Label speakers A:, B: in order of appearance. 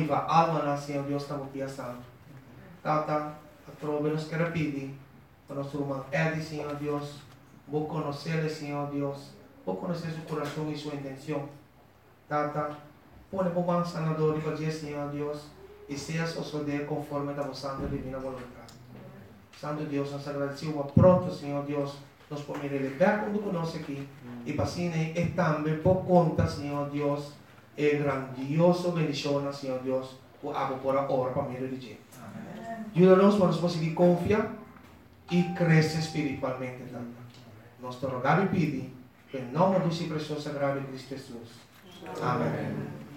A: viva alma, Senhor Deus, estamos pensando. Tata, atrove nos quer pedir, para nosso irmão Eddie, Senhor Deus, vou conhecer, Senhor Deus, vou conhecer seu coração e sua intenção. Tata, põe por mão sanador e fazer, Senhor Deus, e seja suceder conforme a vossa divina vontade. Santo Deus, nós agradecemos pronto, Senhor Deus, nos poder liberar quando conosco aqui, e para assim, e também por conta, Senhor Deus, é grandioso bendição, Senhor Deus, o abo por a hora para me dirigir. Ajuda-nos para nos conseguir confiar e crescer espiritualmente também. Nós te rogamos e pedimos, em nome do seu precioso sagrado Cristo Jesus. Amém.